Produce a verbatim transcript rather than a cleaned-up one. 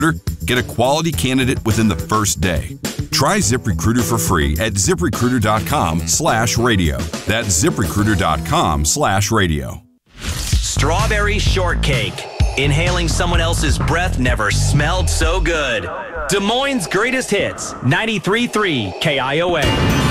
Get a quality candidate within the first day. Try ZipRecruiter for free at ZipRecruiter.com slash radio. That's ZipRecruiter.com slash radio. Strawberry shortcake. Inhaling someone else's breath never smelled so good. Des Moines' greatest hits, ninety-three point three K I O A.